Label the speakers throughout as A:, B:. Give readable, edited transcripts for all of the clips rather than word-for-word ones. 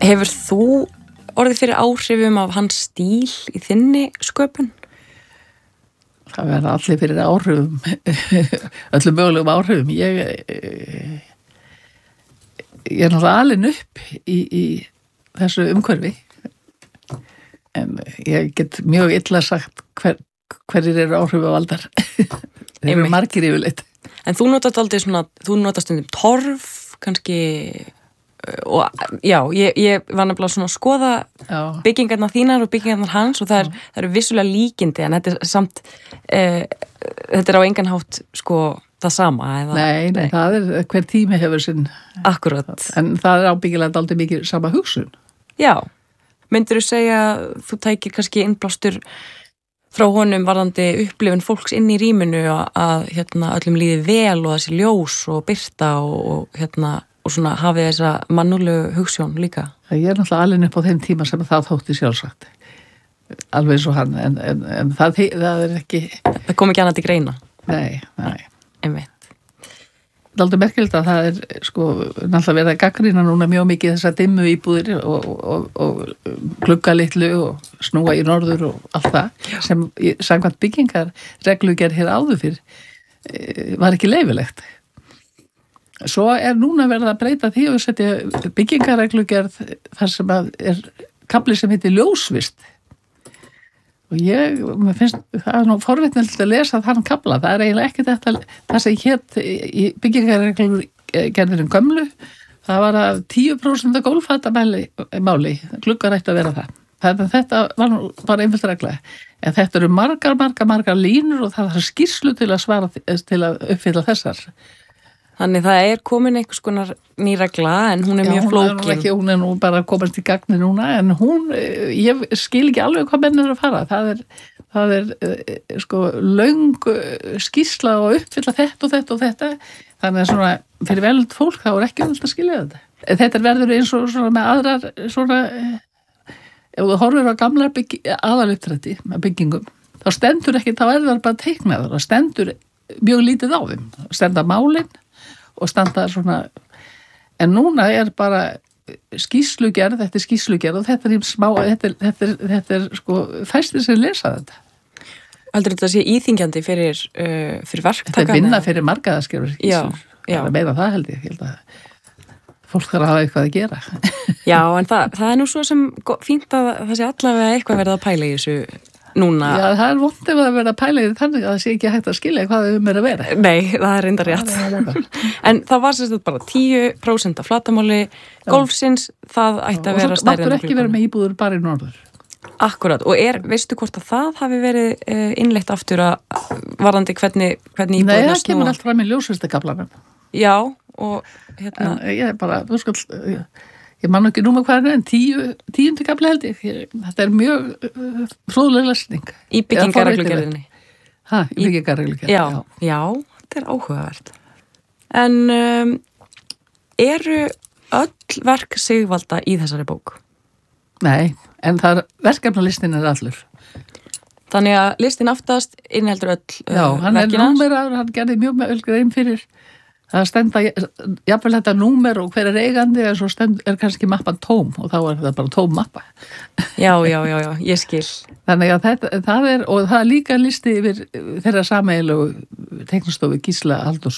A: Hefur þú orðið fyrir áhrifum af hans stíl í þinni sköpun?
B: Það verða allir fyrir áhrifum, öllum mögulegum áhrifum. Ég er náttúrulega alin upp í þessu umhverfi, en ég get mjög illa sagt hverjir eru áhrifavaldar. Þeir eru margir yfirleitt.
A: En þú notast stundum torf, kannski, og já, ég var nefnilega svona að skoða byggingarnar þínar og byggingarnar hans og það eru vissulega líkindi, en þetta er samt, þetta er á engan hátt, sko, það sama, eða?
B: Nei, það er, hver tími hefur sinn.
A: Akkurat.
B: En það er ábyggilega dálítið mikið sama hugsun.
A: Já. Myndirðu segja, þú tækir kannski innblástur frá honum varðandi upplifun fólks inn í rýminu að öllum líði vel og þessi ljós og birta og svona hafið þessa mannúlegu hugsjón líka?
B: Ég er náttúrulega alveg upp á þeim tíma sem það þótti sjálfsagt. Alveg eins og hann, en það er ekki...
A: Það kom ekki annað til greina?
B: Nei.
A: Einmitt.
B: Það er aldrei merkilegt að það er, sko, náttúrulega verið að gagnrýna núna mjög mikið þessar dimmu íbúðir og gluggalitlu og snúa í norður og allt það, sem samkvæmt byggingar reglugerð hér áður fyrr var ekki leyfilegt. Svo er núna verið að breyta því og setja byggingarreglugerð þar sem er kafli sem heitir ljósvist. Og mér finnst það nú forvitnilegt að lesa þann kafla. Það er eiginlega ekki þetta, það sem hét í byggingarreglugerðinum gömlu, það var að 10% gólfatamáli, gluggar ætti að vera það. Þannig að þetta var nú bara einföld regla. En þetta eru margar línur og það er skýrslu til að svara, til að uppfylla þessar.
A: Þannig það er komin einhvers konar ný regla, en hún er mjög flókin.
B: Hún er nú bara komast í gagni núna, en ég skil ekki alveg hvað menn er að fara. Það er sko löng skýrsla og uppfylla þetta og þetta og þetta. Þannig að svona fyrir velund fólk þá er ekki öll að skilja þetta. Þetta verður eins og svona með aðrar svona, ef þú horfir á gamlar aðaluppdrætti með byggingum, þá stendur ekki, þá er það bara teiknaður, þá stendur mjög lítið á þeim. Stenda málin og standa svona, en núna er bara skýrslugerð, þetta er skýrslugerð og þetta er smá, þetta er sko fæstir sem lesa þetta.
A: Heldur þetta sé íþingjandi fyrir verktaka?
B: Þetta er vinna fyrir margaðaskrifur skýrslur. Já. Það meina það held ég held að fólk þarf að hafa eitthvað að gera.
A: Já, en það er nú svo sem fínt að það sé allavega eitthvað verið að pæla í þessu núna. Já,
B: það er vont ef það verið að pæla í þannig að það sé ekki hægt að skilja hvað þau er að vera.
A: Nei, það er reyndar rétt. En það var sérstætt bara 10% af flatamáli golfsins, það ætti að vera stærri en
B: glugganum. Og svo máttur ekki vera með íbúður bara í norður.
A: Akkurat, og veistu hvort að það hafi verið innleitt aftur að varðandi hvernig íbúðurnar snúa?
B: Nei, það kemur allt fram í ljósvistakaflanum.
A: Já, og
B: En ég er bara, ég man ekki núma hvað en 10. kafli held ég. Þetta er mjög fróðleg lesning.
A: Í byggingarreglugerðinni.
B: Í byggingarreglugerðinni.
A: Já, þetta er áhugavert. En eru öll verk Sigvalda í þessari bók?
B: Nei, en verkefnalistin er allur.
A: Þannig að listin aftast inniheldur öll verkina?
B: Já, hann er númeraður, hann gerði mjög með grein fyrir. Það stenda, jafnvel þetta númer og hver er eigandi, en svo er kannski mappan tóm og þá er það bara tóm mappa.
A: Já, ég skil.
B: Þannig að það er, og það er líka listi yfir þeirra sameiginlegu teiknistofu Gísla Halldórs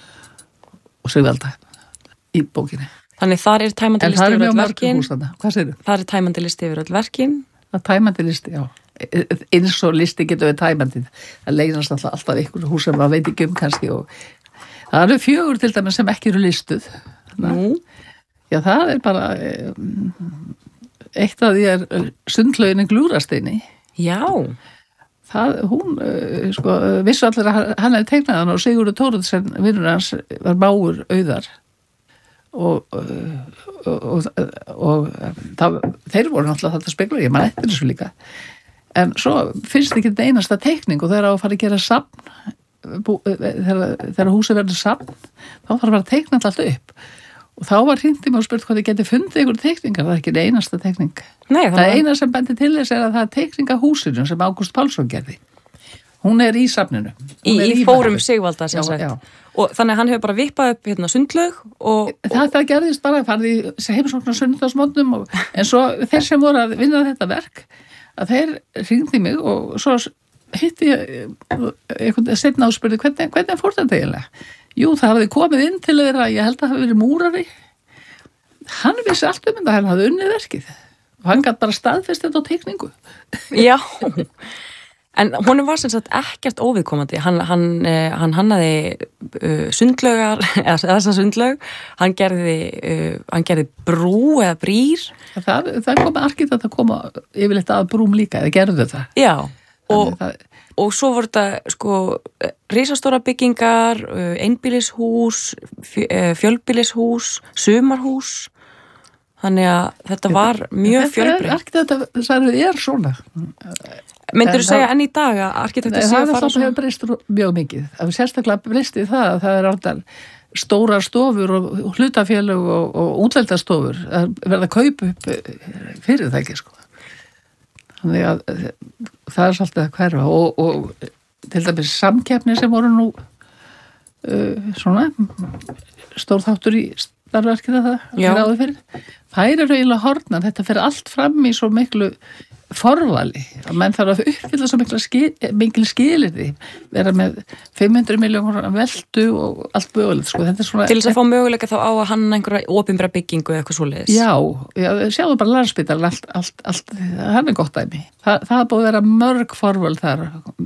B: og Sigvalda í bókinni.
A: Þannig þar er tæmandi listi yfir öll verkin.
B: Hvað segirðu?
A: Þar er tæmandi listi yfir öll verkin.
B: Það er tæmandi listi, já. Eins og listi getur við tæmandi. Það leynast alltaf ykkur hús sem maður veit ekki kannski og það eru 4 til dæmis sem ekki eru listuð. Já, það er bara eitt af því er sundlaugin Glúrasteini.
A: Já.
B: Hún, sko, vissu allir að hann er teiknaðan og Sigurður Thoroddsen, vinnur hans, var mágur Auðar og þeir voru náttúrulega þetta speklar, ég man eftir þessu líka. En svo finnst ekki þetta einasta teikning og þeir á að fara að gera safn þegar húsið verður safn þá þarf að teikna alltaf upp og þá var hringt í mig og spurt hvað þið getið fundið einhverju teikningar, það er ekki einasta teikning.
A: Nei,
B: það eina sem bendi til þess er að það er teikning af húsinu sem Ágúst Pálsson gerði Hún er í safninu.
A: Í fórum Sigvalda sem sagt. Já. Og þannig að hann hefur bara vippað upp sundlaug og...
B: Það gerðist bara, farði í heimsóknar sunnudagsmótnum en svo þeir sem voru að vinna þetta verk, að þeir hringdi mig og svo hitti ég einhvern seinna og spurði hvernig fór þetta eiginlega? Jú, það hafði komið inn til þeirra, ég held að það hafi verið múrari. Hann vissi allt þetta, hann hafði unnið verkið og hann gæti bara staðfest þetta á teikningu.
A: Já, en honum var sem sagt ekkert óviðkomandi. Hann hannaði sundlaugar, eða þessa sundlaug, hann gerði brú eða brýr.
B: Það kom arkitekt að koma yfirleitt að brúm líka, eða gerðu það.
A: Já, og svo voru þetta risastóra byggingar, einbýlishús, fjölbýlishús, sumarhús. Þannig að þetta var mjög fjölbreytt.
B: Arkitektur er svona.
A: Myndirðu segja enn í dag að arkitektur séu að fara svona?
B: Það hefur breyst mjög mikið. Það er sérstaklega breyst í það að það er alltaf stóra stofur og hlutafélög og útveldastofur að verða að kaupa upp fyrirtæki, sko. Þannig að það er svolítið að hverfa og til dæmis samkeppni sem voru nú svona stór þáttur í starfverkið það áður fyrir. Það eru eiginlega horfnar, þetta fer allt fram í svo miklu forvali að menn þarf að uppfylla svo miklu skilyrði, vera með 500 milljónir veldu og allt mögulegt, sko. Þetta er svona... Til
A: þess að fá möguleika þá á að hanna einhverja opinbera byggingu eða eitthvað svoleiðis.
B: Já, sjáðu bara Landspítalann, allt, hann er gott dæmi. Það er búið að vera mörg forvöld þar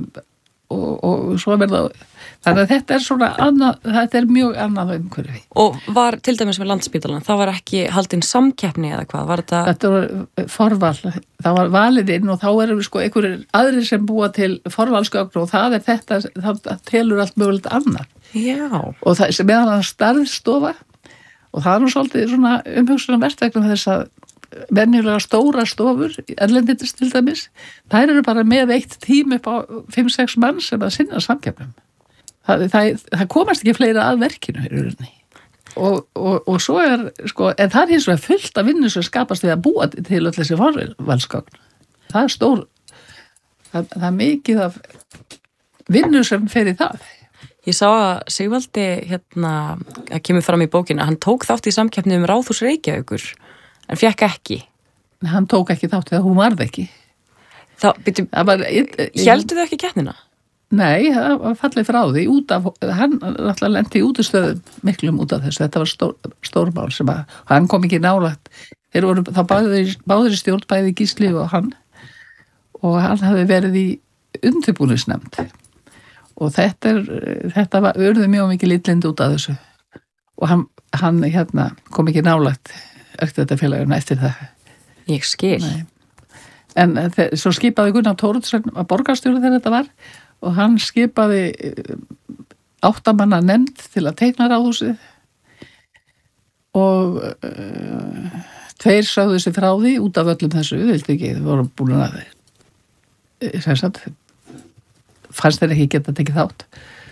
B: og svo verða, þannig að þetta er svona annað, þetta er mjög annað umhverfi.
A: Og var til dæmis með Landspítalann, það var ekki haldin samkeppni eða hvað, var þetta?
B: Þetta var forval, það var valið inn og þá eru sko einhverjir aðrir sem búa til forvalsgögn og það er þetta, það telur allt mögulegt annað.
A: Já.
B: Og það sem meðan hann starfstofa og það er nú svolítið svona umhugsunarvert vegna þess að venjulega stóra stofur, erlendis til dæmis, þær eru bara með eitt tím upp á 5-6 mann sem að sinna samkeppnum. Það komast ekki fleira að verkinu í rauninni. Og svo er, sko, en það er hins vegar fullt af vinnu sem skapast við að búa til öll þessi forvalsgögn. Það er stór, það er mikið af vinnu sem fer í það.
A: Ég sá að Sigvaldi að kemur fram í bókina, hann tók þátt í samkeppni Ráðhús Reykjavíkur. En fekk ekki.
B: Hann tók ekki þátt þegar hún varð ekki.
A: Héldu þau ekki keppnina?
B: Nei, það var fallið frá því út af, hann náttúrulega lenti í útistöðum miklum út af þessu. Þetta var stórmál sem að, hann kom ekki nálægt. Þeir voru þá báðir í stjórn, bæði Gísli og hann hafði verið í undirbúningsnefnd. Og þetta var urðu mjög mikið litlind út af þessu. Og hann kom ekki nálægt arkitektafélaginu eftir það.
A: Ég skil.
B: Nei. En svo skipaði Gunnar Thoroddsen að borgarstjóri þegar þetta var og hann skipaði 8 manna nefnd til að teikna ráðhúsið og 2 sögðu sig frá því út af öllum þessu, vildi ekki, þau voru búin að fannst þeir ekki geta tekið þátt.